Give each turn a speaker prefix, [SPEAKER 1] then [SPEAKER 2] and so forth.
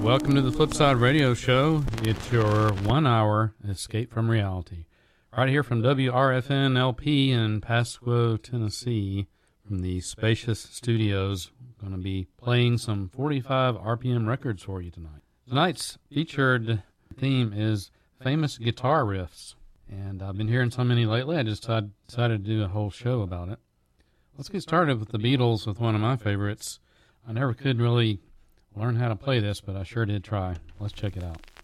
[SPEAKER 1] welcome to the Flipside Radio Show. It's your 1 hour escape from reality. Right here from WRFN LP in Pasco, Tennessee, from the spacious studios. Going to be playing some 45 RPM records for you tonight. Tonight's featured theme is famous guitar riffs, and I've been hearing so many lately, I just decided to do a whole show about it. Let's get started with the Beatles with one of my favorites. I never could really learn how to play this, but I sure did try. Let's check it out.